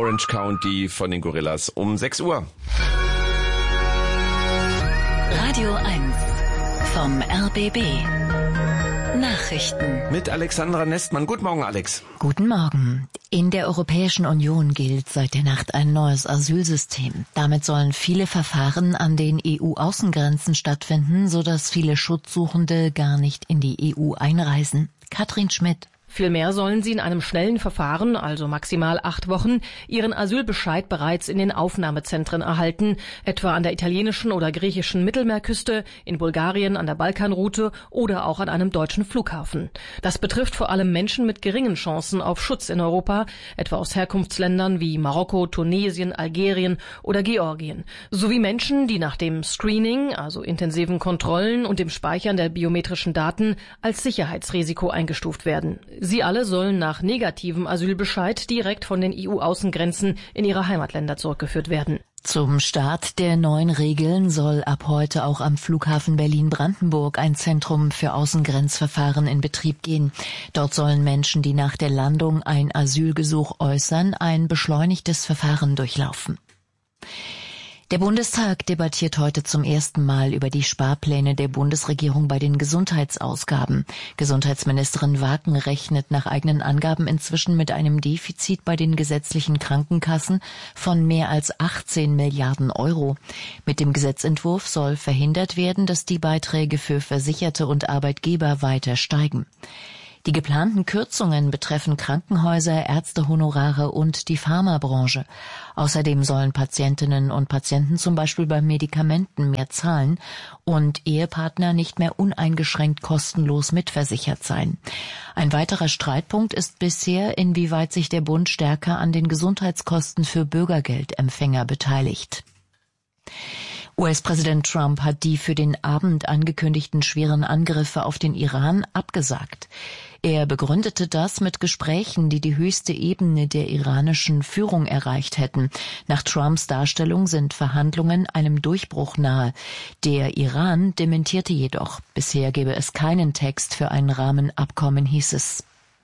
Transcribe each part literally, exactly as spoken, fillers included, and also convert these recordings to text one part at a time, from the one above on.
Orange County von den Gorillas um sechs Uhr. Radio eins vom R B B. Nachrichten. Mit Alexandra Nestmann. Guten Morgen, Alex. Guten Morgen. In der Europäischen Union gilt seit der Nacht ein neues Asylsystem. Damit sollen viele Verfahren an den E U-Außengrenzen stattfinden, sodass viele Schutzsuchende gar nicht in die E U einreisen. Katrin Schmidt. Vielmehr sollen sie in einem schnellen Verfahren, also maximal acht Wochen, ihren Asylbescheid bereits in den Aufnahmezentren erhalten, etwa an der italienischen oder griechischen Mittelmeerküste, in Bulgarien an der Balkanroute oder auch an einem deutschen Flughafen. Das betrifft vor allem Menschen mit geringen Chancen auf Schutz in Europa, etwa aus Herkunftsländern wie Marokko, Tunesien, Algerien oder Georgien, sowie Menschen, die nach dem Screening, also intensiven Kontrollen und dem Speichern der biometrischen Daten als Sicherheitsrisiko eingestuft werden. Sie alle sollen nach negativem Asylbescheid direkt von den E U-Außengrenzen in ihre Heimatländer zurückgeführt werden. Zum Start der neuen Regeln soll ab heute auch am Flughafen Berlin-Brandenburg ein Zentrum für Außengrenzverfahren in Betrieb gehen. Dort sollen Menschen, die nach der Landung ein Asylgesuch äußern, ein beschleunigtes Verfahren durchlaufen. Der Bundestag debattiert heute zum ersten Mal über die Sparpläne der Bundesregierung bei den Gesundheitsausgaben. Gesundheitsministerin Waken rechnet nach eigenen Angaben inzwischen mit einem Defizit bei den gesetzlichen Krankenkassen von mehr als achtzehn Milliarden Euro. Mit dem Gesetzentwurf soll verhindert werden, dass die Beiträge für Versicherte und Arbeitgeber weiter steigen. Die geplanten Kürzungen betreffen Krankenhäuser, Ärztehonorare und die Pharmabranche. Außerdem sollen Patientinnen und Patienten zum Beispiel bei Medikamenten mehr zahlen und Ehepartner nicht mehr uneingeschränkt kostenlos mitversichert sein. Ein weiterer Streitpunkt ist bisher, inwieweit sich der Bund stärker an den Gesundheitskosten für Bürgergeldempfänger beteiligt. U S-Präsident Trump hat die für den Abend angekündigten schweren Angriffe auf den Iran abgesagt. Er begründete das mit Gesprächen, die die höchste Ebene der iranischen Führung erreicht hätten. Nach Trumps Darstellung sind Verhandlungen einem Durchbruch nahe. Der Iran dementierte jedoch. Bisher gebe es keinen Text für ein Rahmenabkommen, hieß es.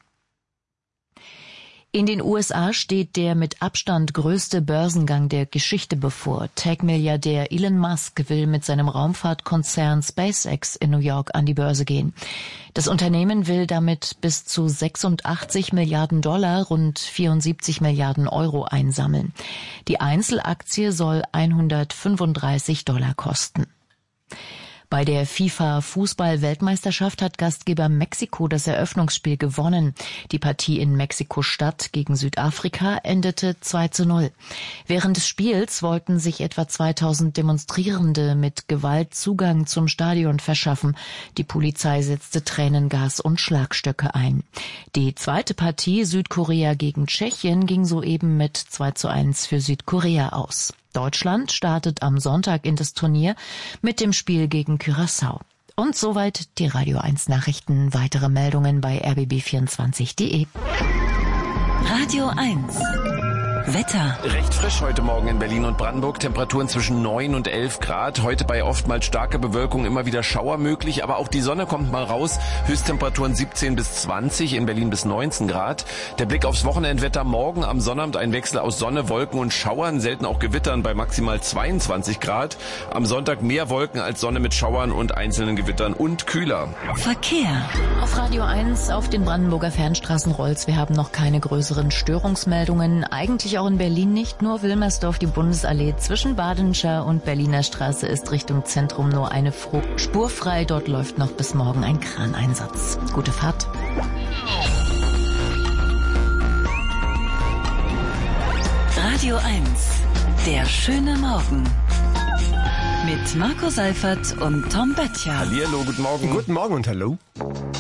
In den U S A steht der mit Abstand größte Börsengang der Geschichte bevor. Tech-Milliardär Elon Musk will mit seinem Raumfahrtkonzern SpaceX in New York an die Börse gehen. Das Unternehmen will damit bis zu sechsundachtzig Milliarden Dollar, rund vierundsiebzig Milliarden Euro einsammeln. Die Einzelaktie soll hundertfünfunddreißig Dollar kosten. Bei der FIFA-Fußball-Weltmeisterschaft hat Gastgeber Mexiko das Eröffnungsspiel gewonnen. Die Partie in Mexiko-Stadt gegen Südafrika endete zwei zu null. Während des Spiels wollten sich etwa zweitausend Demonstrierende mit Gewalt Zugang zum Stadion verschaffen. Die Polizei setzte Tränengas und Schlagstöcke ein. Die zweite Partie, Südkorea gegen Tschechien, ging soeben mit zwei zu eins für Südkorea aus. Deutschland startet am Sonntag in das Turnier mit dem Spiel gegen Curaçao. Und soweit die Radio eins Nachrichten. Weitere Meldungen bei r b b vierundzwanzig punkt de. Radio eins. Wetter. Recht frisch heute Morgen in Berlin und Brandenburg. Temperaturen zwischen neun und elf Grad. Heute bei oftmals starker Bewölkung immer wieder Schauer möglich. Aber auch die Sonne kommt mal raus. Höchsttemperaturen siebzehn bis zwanzig, in Berlin bis neunzehn Grad. Der Blick aufs Wochenendwetter. Morgen am Sonnabend ein Wechsel aus Sonne, Wolken und Schauern. Selten auch Gewittern bei maximal zweiundzwanzig Grad. Am Sonntag mehr Wolken als Sonne mit Schauern und einzelnen Gewittern und kühler. Verkehr. Auf Radio eins auf den Brandenburger Fernstraßen rollt's. Wir haben noch keine größeren Störungsmeldungen. Eigentlich auch in Berlin nicht, nur Wilmersdorf, die Bundesallee zwischen Badenscher und Berliner Straße ist Richtung Zentrum nur eine Spur frei. Dort läuft noch bis morgen ein Kraneinsatz. Gute Fahrt. Radio eins. Der schöne Morgen. Mit Marco Seifert und Tom Böttcher. Hallihallo, guten Morgen. Guten Morgen und hallo.